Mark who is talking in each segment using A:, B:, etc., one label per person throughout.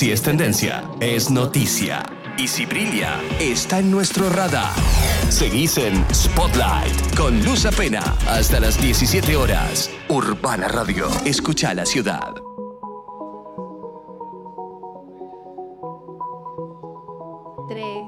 A: Si es tendencia, es noticia. Y si brilla, está en nuestro radar. Seguís en Spotlight con Luz Apena hasta las 17 horas. Urbana Radio. Escucha la ciudad.
B: Tres,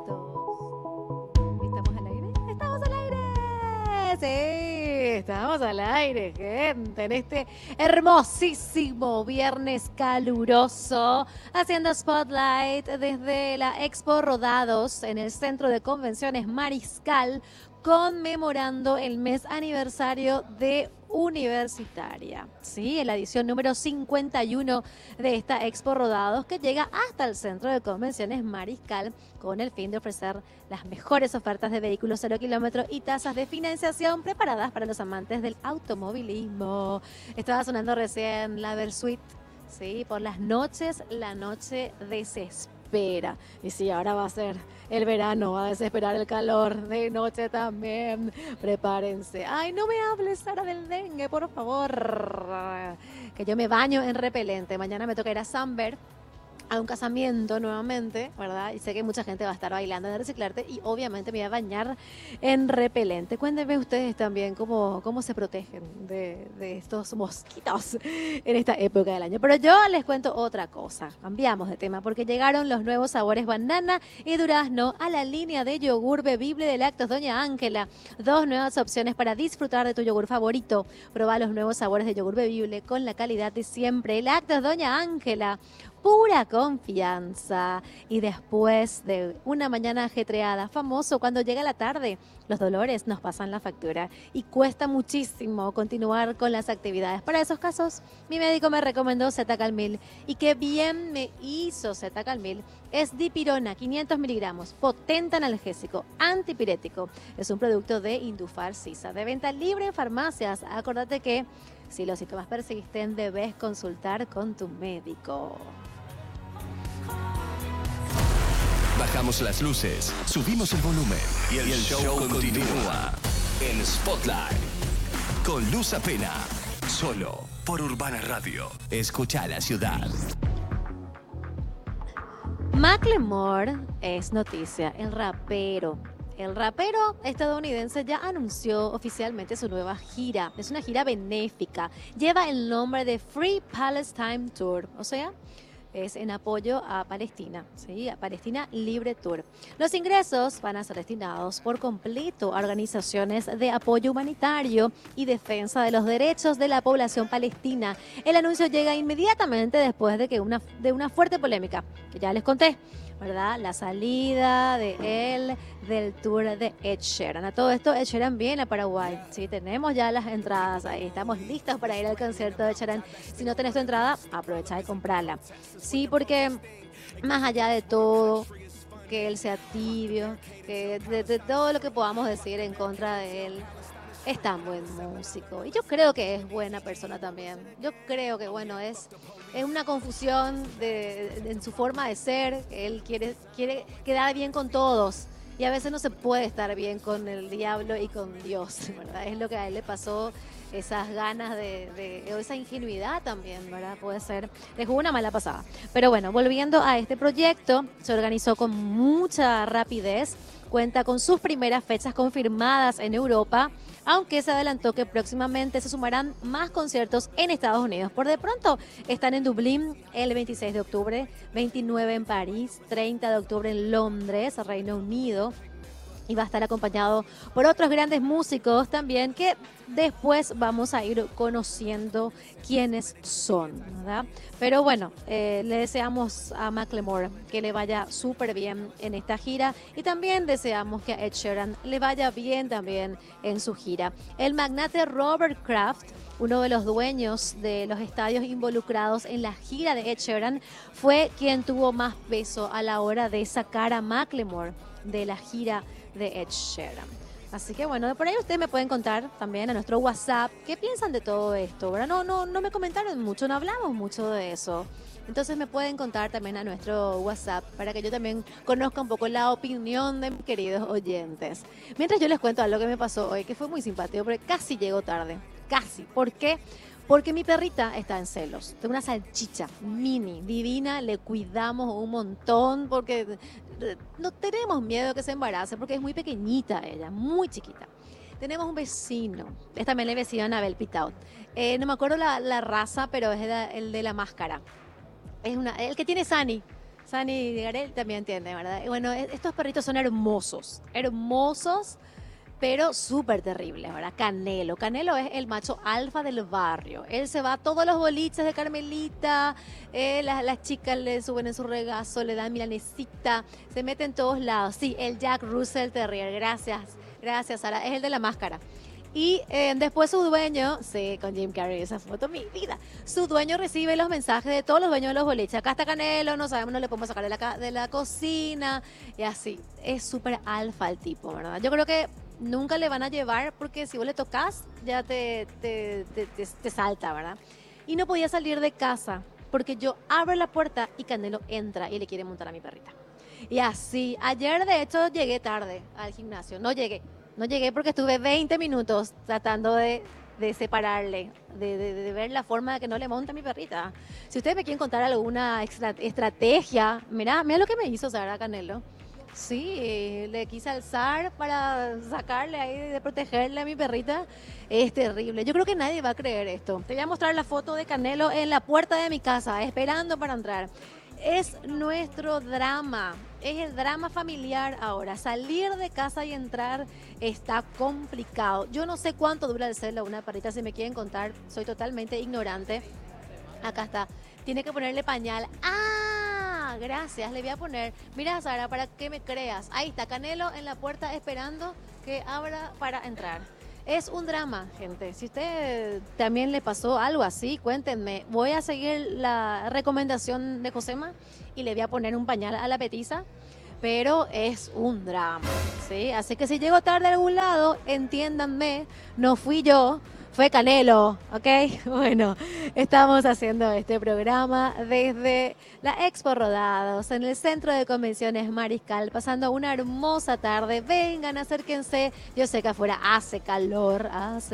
B: dos. ¿Estamos al aire? ¡Estamos al aire! Sí, estamos al aire, gente, en este hermosísimo viernes caluroso, haciendo Spotlight desde la Expo Rodados en el Centro de Convenciones Mariscal, conmemorando el mes aniversario de Universitaria, sí, en la edición número 51 de esta Expo Rodados, que llega hasta el Centro de Convenciones Mariscal con el fin de ofrecer las mejores ofertas de vehículos 0 kilómetros y tasas de financiación preparadas para los amantes del automovilismo. Estaba sonando recién la Versuit, sí, por las noches, la noche desespera. Y sí, ahora va a ser el verano, va a desesperar el calor de noche también. Prepárense. Ay, no me hables, Sara, del dengue, por favor. Que yo me baño en repelente. Mañana me toca ir a Samber, a un casamiento nuevamente, ¿verdad? Y sé que mucha gente va a estar bailando en el Reciclarte y obviamente me voy a bañar en repelente. Cuéntenme ustedes también cómo se protegen de estos mosquitos en esta época del año. Pero yo les cuento otra cosa. Cambiamos de tema porque llegaron los nuevos sabores banana y durazno a la línea de yogur bebible de Lácteos Doña Ángela. 2 nuevas opciones para disfrutar de tu yogur favorito. Probá los nuevos sabores de yogur bebible con la calidad de siempre. Lácteos Doña Ángela. Pura confianza. Y después de una mañana ajetreada, famoso cuando llega la tarde, los dolores nos pasan la factura y cuesta muchísimo continuar con las actividades. Para esos casos, mi médico me recomendó Zetacalmil y qué bien me hizo Zetacalmil. Es dipirona, 500 miligramos, potente analgésico, antipirético. Es un producto de Indufar Sisa, de venta libre en farmacias. Acordate que si los síntomas persisten, debes consultar con tu médico.
A: Bajamos las luces, subimos el volumen y el show continúa en Spotlight con Luz Apena, solo por Urbana Radio. Escucha la ciudad.
B: Macklemore es noticia, el rapero. El rapero estadounidense ya anunció oficialmente su nueva gira. Es una gira benéfica. Lleva el nombre de Free Palestine Tour, o sea, es en apoyo a Palestina, ¿sí? A Palestina Libre Tour. Los ingresos van a ser destinados por completo a organizaciones de apoyo humanitario y defensa de los derechos de la población palestina. El anuncio llega inmediatamente después de una fuerte polémica, que ya les conté, ¿verdad? La salida de él del tour de Ed Sheeran. A todo esto, Ed Sheeran viene a Paraguay. Sí, tenemos ya las entradas ahí. Estamos listos para ir al concierto de Ed Sheeran. Si no tenés tu entrada, aprovecha y comprala. Sí, porque más allá de todo, que él sea tibio, que de todo lo que podamos decir en contra de él, es tan buen músico. Y yo creo que es buena persona también. Yo creo que, bueno, es una confusión en su forma de ser. Él quiere quedar bien con todos. Y a veces no se puede estar bien con el diablo y con Dios, ¿verdad? Es lo que a él le pasó, esas ganas o esa ingenuidad también, ¿verdad? Puede ser, le jugó una mala pasada. Pero bueno, volviendo a este proyecto, se organizó con mucha rapidez, cuenta con sus primeras fechas confirmadas en Europa, aunque se adelantó que próximamente se sumarán más conciertos en Estados Unidos. Por de pronto están en Dublín el 26 de octubre, 29 en París, 30 de octubre en Londres, Reino Unido. Y va a estar acompañado por otros grandes músicos también que después vamos a ir conociendo quiénes son, ¿verdad? Pero bueno, le deseamos a Macklemore que le vaya súper bien en esta gira y también deseamos que a Ed Sheeran le vaya bien también en su gira. El magnate Robert Kraft, uno de los dueños de los estadios involucrados en la gira de Ed Sheeran, fue quien tuvo más peso a la hora de sacar a Macklemore de la gira de Ed Sheeran. Así que bueno, por ahí ustedes me pueden contar también a nuestro WhatsApp qué piensan de todo esto, ¿verdad? No me comentaron mucho, no hablamos mucho de eso. Entonces me pueden contar también a nuestro WhatsApp para que yo también conozca un poco la opinión de mis queridos oyentes. Mientras yo les cuento algo que me pasó hoy, que fue muy simpático, porque casi llego tarde. Casi. ¿Por qué? Porque mi perrita está en celos. Tengo una salchicha mini, divina, le cuidamos un montón porque no tenemos miedo que se embarace porque es muy pequeñita ella, muy chiquita. Tenemos un vecino, es también el vecino Anabel Pitaut. No me acuerdo la raza, pero es el de la máscara. Es el que tiene Sani. Sani Garel también tiene, ¿verdad? Y bueno, estos perritos son hermosos, hermosos, pero súper terribles, ¿verdad? Canelo. Canelo es el macho alfa del barrio. Él se va a todos los boliches de Carmelita, las chicas le suben en su regazo, le dan milanesita, se mete en todos lados. Sí, el Jack Russell Terrier, gracias, Sara, es el de la máscara. Y después su dueño, sí, con Jim Carrey, esa foto, mi vida. Su dueño recibe los mensajes de todos los dueños de los boliches. Acá está Canelo, no sabemos, no le podemos sacar de la cocina. Y así, es súper alfa el tipo, ¿verdad? Yo creo que nunca le van a llevar porque si vos le tocas, ya te salta, ¿verdad? Y no podía salir de casa porque yo abro la puerta y Canelo entra y le quiere montar a mi perrita. Y así, ayer de hecho llegué tarde al gimnasio, no llegué porque estuve 20 minutos tratando de separarle, de ver la forma de que no le monte a mi perrita. Si ustedes me quieren contar alguna estrategia, mira lo que me hizo Sara Canelo. Sí, le quise alzar para sacarle ahí, de protegerle a mi perrita. Es terrible. Yo creo que nadie va a creer esto. Te voy a mostrar la foto de Canelo en la puerta de mi casa, esperando para entrar. Es nuestro drama, es el drama familiar ahora. Salir de casa y entrar está complicado. Yo no sé cuánto dura el celo una perrita, si me quieren contar, soy totalmente ignorante. Acá está, tiene que ponerle pañal. ¡Ah! Gracias, le voy a poner. Mira, Sara, para que me creas. Ahí está, Canelo en la puerta esperando que abra para entrar. Es un drama, gente. Si usted también le pasó algo así, cuéntenme. Voy a seguir la recomendación de Josema y le voy a poner un pañal a la petiza, pero es un drama, ¿sí? Así que si llego tarde a algún lado, entiéndanme, no fui yo, fue Canelo, ¿ok? Bueno, estamos haciendo este programa desde la Expo Rodados, en el Centro de Convenciones Mariscal, pasando una hermosa tarde. Vengan, acérquense. Yo sé que afuera hace calor,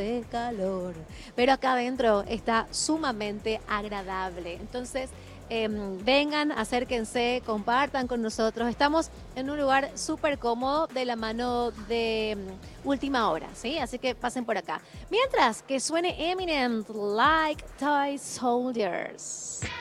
B: pero acá adentro está sumamente agradable. Entonces, vengan, acérquense, compartan con nosotros. Estamos en un lugar súper cómodo de la mano de Última Hora, ¿sí? Así que pasen por acá. Mientras que suene Eminem, Like Toy Soldiers.